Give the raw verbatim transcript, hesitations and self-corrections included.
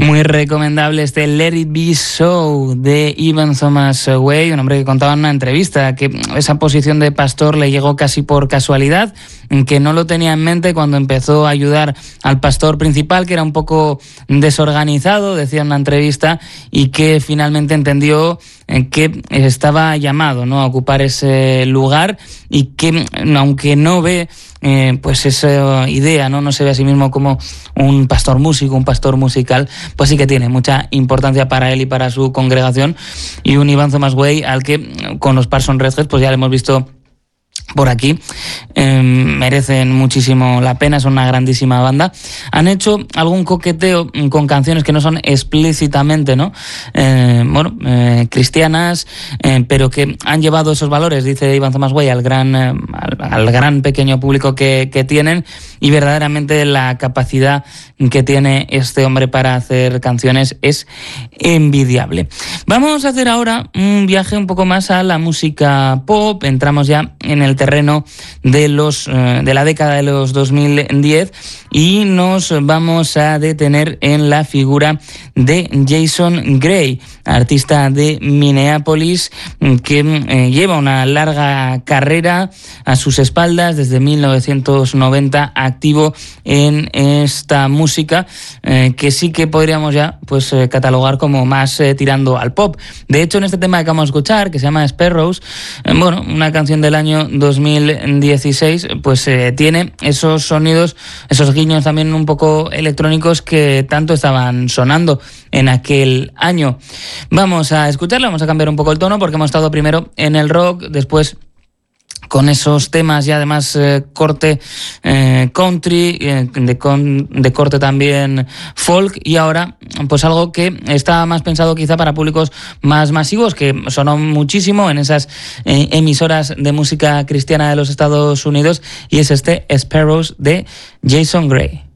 Muy recomendable este Let It Be So de Evan Thomas Way, un hombre que contaba en una entrevista que esa posición de pastor le llegó casi por casualidad, que no lo tenía en mente cuando empezó a ayudar al pastor principal, que era un poco desorganizado, decía en una entrevista, y que finalmente entendió que estaba llamado, ¿no?, a ocupar ese lugar, y que aunque no ve eh, pues esa idea, ¿no? no se ve a sí mismo como un pastor músico, un pastor musical, pues sí que tiene mucha importancia para él y para su congregación, y un Evan Thomas Way al que con los Parson Redhead pues ya le hemos visto por aquí, eh, merecen muchísimo la pena, son una grandísima banda. Han hecho algún coqueteo con canciones que no son explícitamente, ¿no? Eh, bueno, eh, cristianas, eh, pero que han llevado esos valores, dice Evan Thomas Way, al gran, eh, al, al gran pequeño público que, que tienen, y verdaderamente la capacidad que tiene este hombre para hacer canciones es envidiable. Vamos a hacer ahora un viaje un poco más a la música pop. Entramos ya en el terreno de los eh, de la década de los dos mil diez y nos vamos a detener en la figura de Jason Gray, artista de Minneapolis que eh, lleva una larga carrera a sus espaldas desde mil novecientos noventa, activo en esta música eh, que sí que podríamos ya pues eh, catalogar como más eh, tirando al pop. De hecho, en este tema que vamos a escuchar, que se llama Sparrows, eh, bueno, una canción del año dos mil dieciséis, pues eh, tiene esos sonidos, esos guiños también un poco electrónicos que tanto estaban sonando en aquel año. Vamos a escucharla, vamos a cambiar un poco el tono porque hemos estado primero en el rock, después con esos temas y además eh, corte eh, country, eh, de, con, de corte también folk, y ahora pues algo que está más pensado quizá para públicos más masivos, que sonó muchísimo en esas eh, emisoras de música cristiana de los Estados Unidos, y es este Sparrows de Jason Gray.